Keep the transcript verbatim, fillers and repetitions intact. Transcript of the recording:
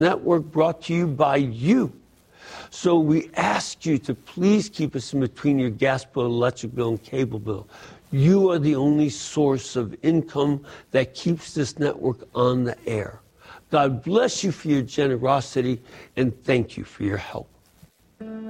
network brought to you by you. So we ask you to please keep us in between your gas bill, electric bill, and cable bill. You are the only source of income that keeps this network on the air. God bless you for your generosity, and thank you for your help.